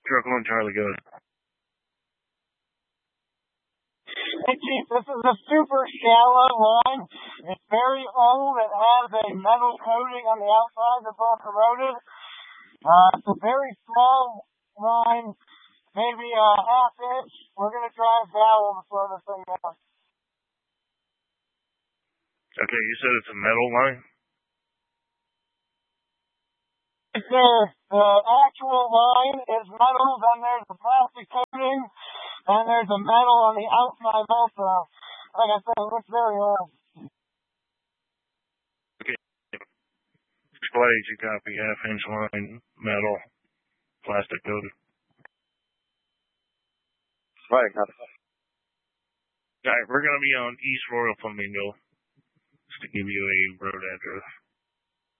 Truck 1 Charlie goes. Hey, Chief, this is a super shallow line. It's very old. It has a metal coating on the outside that's all corroded. It's a very small line, maybe a half inch. We're going to drive valve to slow this thing down. Okay, you said it's a metal line? The actual line is metal, then there's the plastic coating, and there's a metal on the outside also. Like I said, it looks very old. Okay. Display, you copy, half-inch line, metal, plastic coated. Right, copy. Alright, we're going to be on East Royal Flamingo, just to give you a road address.